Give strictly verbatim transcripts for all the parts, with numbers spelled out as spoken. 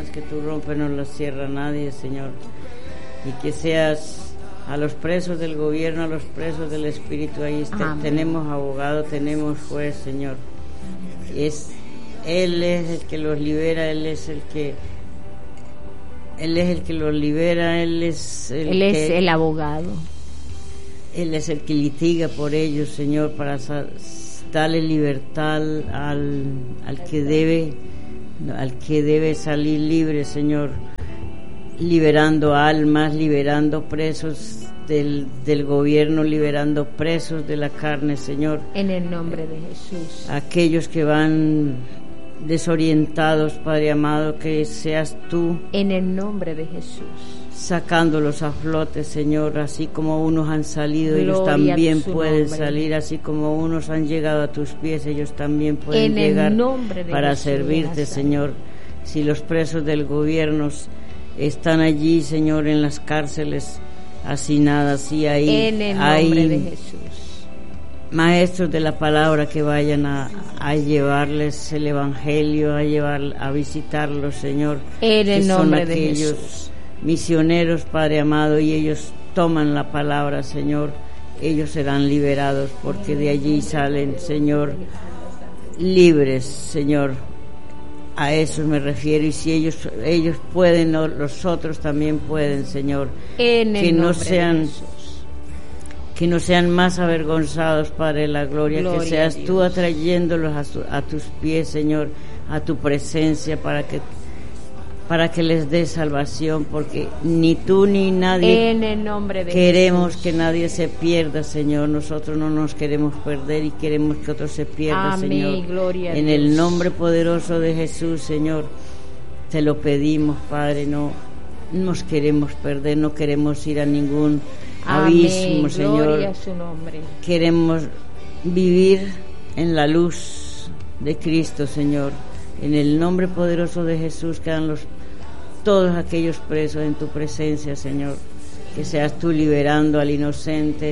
cadenas que tú rompes no las cierra nadie, Señor. Y que seas a los presos del gobierno, a los presos del espíritu, ahí está, tenemos abogado, tenemos juez, Señor. Es, Él es el que los libera, Él es el que Él es el que los libera, Él es el Él que, es el abogado. Él es el que litiga por ellos, Señor, para darle libertad al, al que debe, al que debe salir libre, Señor, liberando almas, liberando presos del, del gobierno, liberando presos de la carne, Señor. En el nombre de Jesús. Aquellos que van desorientados, Padre amado, que seas tú en el nombre de Jesús sacándolos a flote, Señor, así como unos han salido, Gloria, ellos también pueden nombre. salir, así como unos han llegado a tus pies, ellos también pueden en llegar para Jesús, servirte, Señor. Si los presos del gobierno están allí, Señor, en las cárceles hacinadas, sí, ahí en el nombre hay de Jesús. Maestros de la palabra que vayan a, a llevarles el evangelio, a llevar, a visitarlos, Señor. En el nombre son aquellos de Jesús. Misioneros, Padre amado, y ellos toman la palabra, Señor. Ellos serán liberados porque de allí salen, Señor, libres, Señor. A eso me refiero, y si ellos ellos pueden, los otros también pueden, Señor. En el que no nombre sean de Jesús. Que no sean más avergonzados, Padre de la gloria, gloria que seas tú atrayéndolos a, su, a tus pies, Señor, a tu presencia, para que para que les dé salvación, porque ni tú ni nadie en el nombre de queremos Jesús. Que nadie se pierda, Señor. Nosotros no nos queremos perder y queremos que otros se pierdan, Amén, Señor. gloria en a Dios. El nombre poderoso de Jesús, Señor, te lo pedimos, Padre. No nos queremos perder, no queremos ir a ningún abismo, Amén, Señor. gloria a su nombre. Queremos vivir en la luz de Cristo, Señor. En el nombre poderoso de Jesús quedan los todos aquellos presos en tu presencia, Señor. Que seas tú liberando al inocente,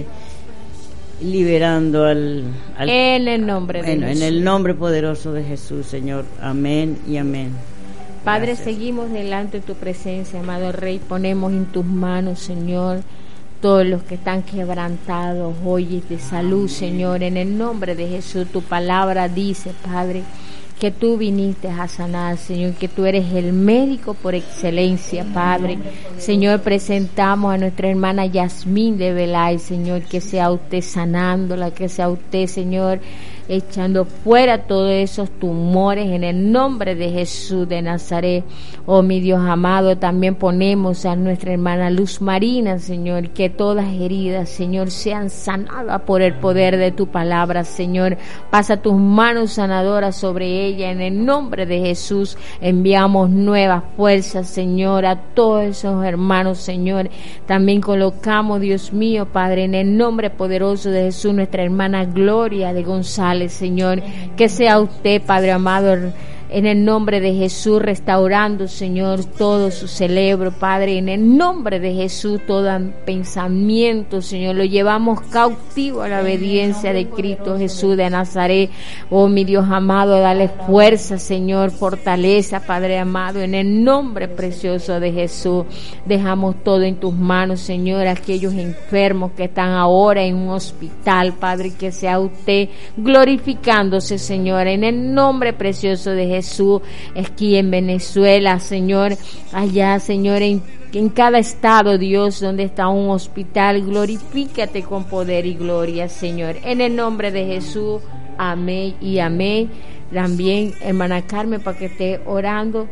liberando al, al en el nombre de bueno, Jesús. En el nombre poderoso de Jesús, Señor. Amén y amén. Padre, Gracias. Seguimos delante de tu presencia, amado Rey. Ponemos en tus manos, Señor, todos los que están quebrantados hoy de salud, Señor. En el nombre de Jesús, tu palabra dice, Padre, que tú viniste a sanar, Señor, que tú eres el médico por excelencia, Padre. Señor, presentamos a nuestra hermana Yasmín de Belay, Señor, que sea usted sanándola, que sea usted, Señor, echando fuera todos esos tumores en el nombre de Jesús de Nazaret. Oh, mi Dios amado, también ponemos a nuestra hermana Luz Marina, Señor, que todas heridas, Señor, sean sanadas por el poder de tu palabra, Señor. Pasa tus manos sanadoras sobre ella en el nombre de Jesús. Enviamos nuevas fuerzas, Señor, a todos esos hermanos, Señor. También colocamos, Dios mío, Padre, en el nombre poderoso de Jesús, nuestra hermana Gloria de González, Señor, que sea usted, Padre amado, en el nombre de Jesús, restaurando, Señor, todo su cerebro, Padre, en el nombre de Jesús, todo pensamiento, Señor, lo llevamos cautivo a la obediencia de Cristo Jesús de Nazaret. Oh, mi Dios amado, dale fuerza, Señor, fortaleza, Padre amado, en el nombre precioso de Jesús. Dejamos todo en tus manos, Señor, aquellos enfermos que están ahora en un hospital, Padre, que sea usted glorificándose, Señor, en el nombre precioso de Jesús. Jesús, aquí en Venezuela, Señor, allá, Señor, en, en cada estado, Dios, donde está un hospital, glorifícate con poder y gloria, Señor, en el nombre de Jesús, amén y amén. También, hermana Carmen, para que esté orando,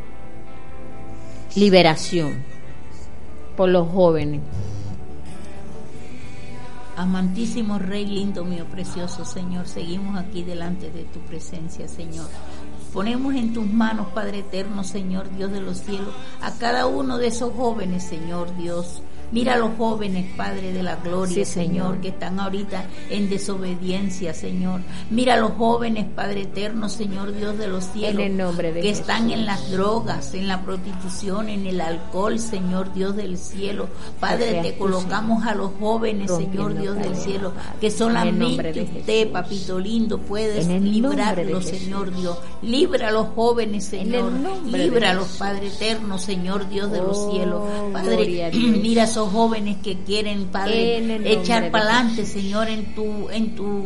liberación por los jóvenes. Amantísimo Rey, lindo mío, precioso Señor, seguimos aquí delante de tu presencia, Señor. Ponemos en tus manos, Padre eterno, Señor, Dios de los cielos, a cada uno de esos jóvenes, Señor, Dios, Mira a los jóvenes, Padre de la gloria, Sí, Señor, Señor. que están ahorita en desobediencia, Señor. Mira a los jóvenes, Padre eterno, Señor Dios de los cielos, En el nombre de que Jesús. están en las drogas, en la prostitución, en el alcohol, Señor Dios del cielo. Padre, Gracias, te tú, colocamos a los jóvenes, Rompiendo Señor Dios del cadenas, cielo, Padre. que En el solamente nombre de usted, Jesús. papito lindo, puedes En el nombre de librarlos, Jesús. Señor Dios. Libra a los jóvenes, En Señor. el nombre de Líbralos, Jesús. Padre eterno, Señor Dios de los Oh, cielos. gloria Padre, a Dios. mira a esos jóvenes que quieren, Padre, En el nombre echar de para adelante, Jesús. Señor, en tu, en tu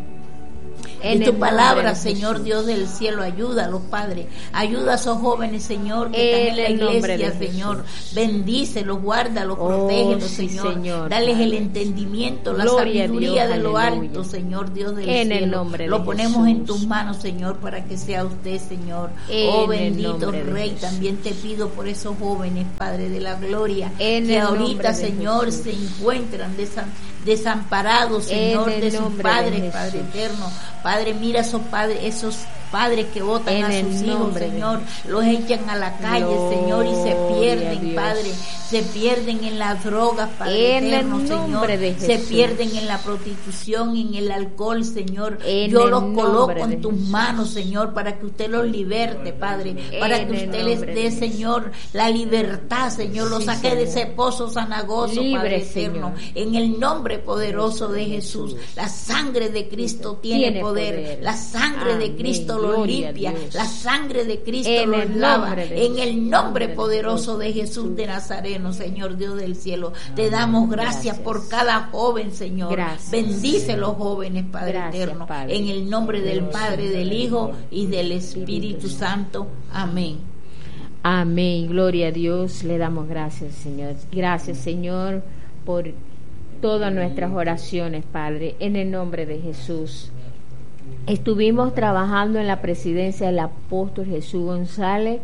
En y tu el palabra, nombre de Señor Jesús. Dios del cielo, ayúdalos, Padre. Ayuda a esos jóvenes, Señor, que En están en la el nombre iglesia, de Señor. Jesús. Bendícelos, guárdalos, Oh, protégelos, sí, Señor. Señor, Dales el Padre. entendimiento, la Gloria a sabiduría Dios, de lo aleluya. alto, Señor Dios del En cielo. el nombre de Lo ponemos en Jesús. tus manos, Señor, para que sea usted, Señor. En Oh, el bendito nombre de Rey, Jesús. también te pido por esos jóvenes, Padre de la gloria, En que el nombre ahorita, de Señor, Jesús. se encuentran desam- desamparados, Señor, En el de sus nombre de padres, Padre Jesús. eterno. Padre, mira esos padres, esos padres que votan En a el sus hijos, nombre de Señor, los echan a la calle, Señor, y se Gloria a pierden, Dios. Padre, se pierden en las drogas, Padre En el eterno, nombre Señor, de se Jesús. pierden en la prostitución, en el alcohol, Señor. En Yo el los coloco nombre en de tus Jesús. manos, Señor, para que usted los liberte, Padre, para En que el usted les nombre dé, de Jesús. Señor, la libertad, Señor, los Sí, saque de Señor. ese pozo zanagoso, Libre, Padre eterno, Señor. en el nombre poderoso de Jesús. La sangre de Cristo tiene, Tiene poder. poder. La sangre de Amén. Cristo lo Gloria a limpia. Dios. La sangre de Cristo En lo el lava. nombre de En el Jesús. nombre Nombre poderoso de de Jesús de Nazareno, Señor Dios del cielo. Te damos gracias, Gracias. por cada joven, Señor. Gracias. Bendice los jóvenes, Padre Gracias, eterno. Padre. En el nombre del Padre, del Hijo y del Espíritu Santo. Amén. Amén, gloria a Dios, le damos gracias, Señor. Gracias, Señor, por todas nuestras oraciones, Padre, en el nombre de Jesús. Estuvimos trabajando en la presidencia del apóstol Jesús González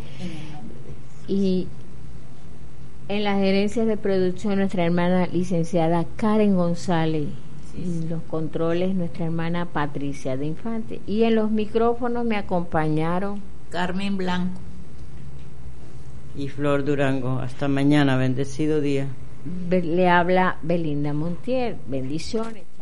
y en la gerencia de producción nuestra hermana licenciada Karen González. En los controles nuestra hermana Patricia de Infante. Y en los micrófonos me acompañaron Carmen Blanco. Y Flor Durango. Hasta mañana. Bendecido día. le habla Belinda Montiel. Bendiciones.